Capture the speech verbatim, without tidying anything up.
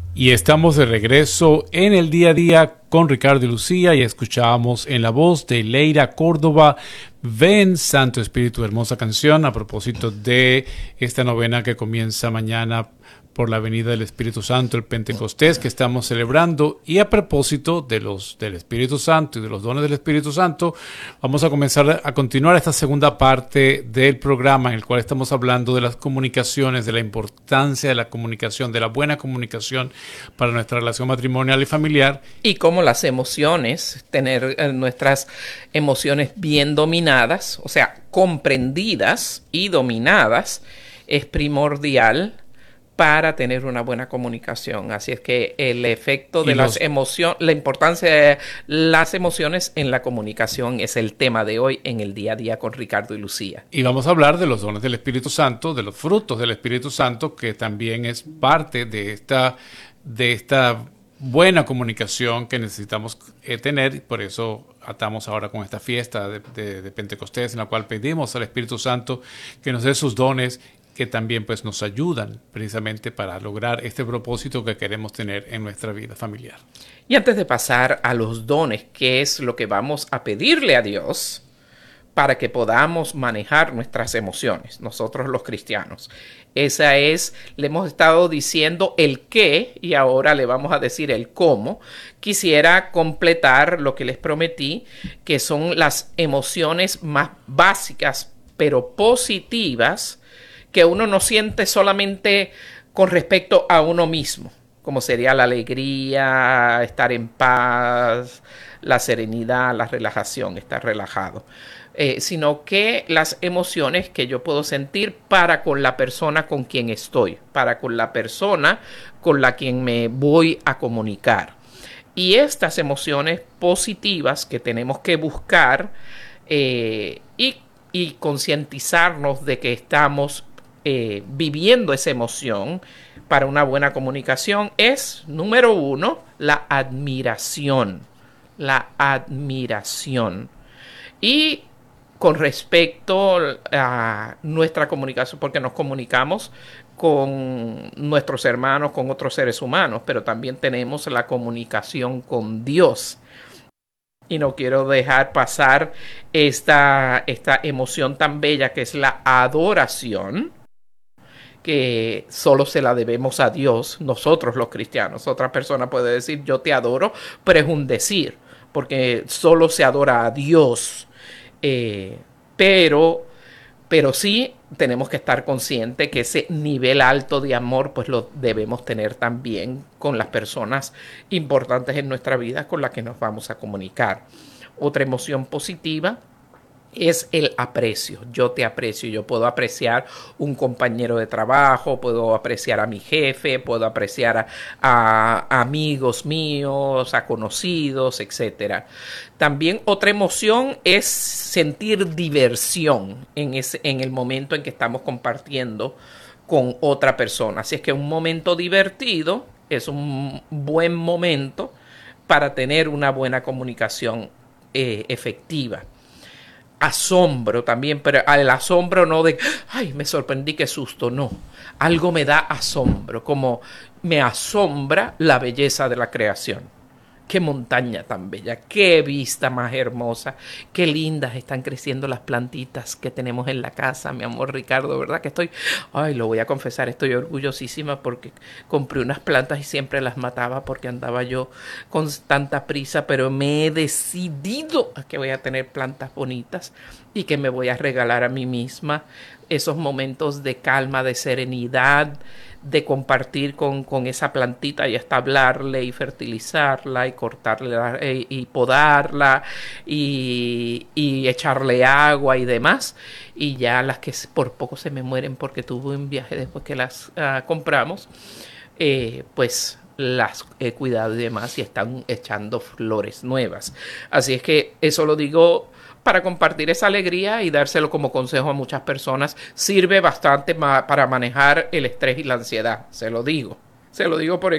Y estamos de regreso en el día a día con Ricardo y Lucía y escuchábamos en la voz de Leira Córdoba, Ven Santo Espíritu, hermosa canción a propósito de esta novena que comienza mañana por la venida del Espíritu Santo, el Pentecostés que estamos celebrando. Y a propósito de los del Espíritu Santo y de los dones del Espíritu Santo, vamos a comenzar a continuar esta segunda parte del programa en el cual estamos hablando de las comunicaciones, de la importancia de la comunicación, de la buena comunicación para nuestra relación matrimonial y familiar. Y cómo las emociones, tener eh, nuestras emociones bien dominadas, o sea, comprendidas y dominadas, es primordial para tener una buena comunicación. Así es que el efecto de las emociones, la importancia de las emociones en la comunicación es el tema de hoy en el día a día con Ricardo y Lucía. Y vamos a hablar de los dones del Espíritu Santo, de los frutos del Espíritu Santo, que también es parte de esta, de esta buena comunicación que necesitamos eh, tener. Por eso atamos ahora con esta fiesta de, de, de Pentecostés, en la cual pedimos al Espíritu Santo que nos dé sus dones, que también pues nos ayudan precisamente para lograr este propósito que queremos tener en nuestra vida familiar. Y antes de pasar a los dones, ¿qué es lo que vamos a pedirle a Dios para que podamos manejar nuestras emociones, nosotros los cristianos? Esa es, le hemos estado diciendo el qué y ahora le vamos a decir el cómo. Quisiera completar lo que les prometí, que son las emociones más básicas, pero positivas, que uno no siente solamente con respecto a uno mismo, como sería la alegría, estar en paz, la serenidad, la relajación, estar relajado, eh, sino que las emociones que yo puedo sentir para con la persona con quien estoy, para con la persona con la quien me voy a comunicar. Y estas emociones positivas que tenemos que buscar eh, y, y concientizarnos de que estamos Eh, viviendo esa emoción para una buena comunicación es, número uno, la admiración. La admiración. Y con respecto a nuestra comunicación, porque nos comunicamos con nuestros hermanos, con otros seres humanos, pero también tenemos la comunicación con Dios. Y no quiero dejar pasar esta, esta emoción tan bella que es la adoración, que solo se la debemos a Dios, nosotros los cristianos. Otra persona puede decir yo te adoro, pero es un decir, porque solo se adora a Dios. Eh, pero, pero sí tenemos que estar conscientes que ese nivel alto de amor pues lo debemos tener también con las personas importantes en nuestra vida con las que nos vamos a comunicar. Otra emoción positiva es el aprecio. Yo te aprecio. Yo puedo apreciar un compañero de trabajo, puedo apreciar a mi jefe, puedo apreciar a, a amigos míos, a conocidos, etcétera. También otra emoción es sentir diversión en, ese, en el momento en que estamos compartiendo con otra persona. Así es que un momento divertido es un buen momento para tener una buena comunicación eh, efectiva. Asombro también, pero el asombro no de, ay, me sorprendí, qué susto, no. Algo me da asombro, como me asombra la belleza de la creación. Qué montaña tan bella, qué vista más hermosa, qué lindas están creciendo las plantitas que tenemos en la casa, mi amor Ricardo, ¿verdad? Que estoy, ay, lo voy a confesar, estoy orgullosísima porque compré unas plantas y siempre las mataba porque andaba yo con tanta prisa, pero me he decidido a que voy a tener plantas bonitas y que me voy a regalar a mí misma esos momentos de calma, de serenidad, de compartir con, con esa plantita y hasta hablarle y fertilizarla y cortarla y, y podarla y, y echarle agua y demás. Y ya las que por poco se me mueren porque tuve un viaje después que las uh, compramos, eh, pues las he cuidado y demás y están echando flores nuevas. Así es que eso lo digo para compartir esa alegría y dárselo como consejo a muchas personas. Sirve bastante ma- para manejar el estrés y la ansiedad, se lo digo. Se lo digo por